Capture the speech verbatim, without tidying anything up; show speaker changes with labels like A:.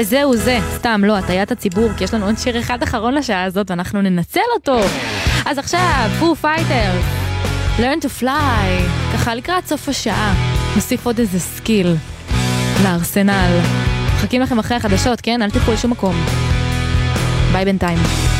A: וזהו זה, סתם לא, הטיית הציבור, כי יש לנו עוד שיר אחד אחרון לשעה הזאת, ואנחנו ננצל אותו. אז עכשיו, Foo Fighters, Learn to Fly, ככה לקראת סוף השעה, נוסיף עוד איזה סקיל לארסנל. מחכים לכם אחרי החדשות, כן? אל תלכו לשום מקום. ביי בינתיים.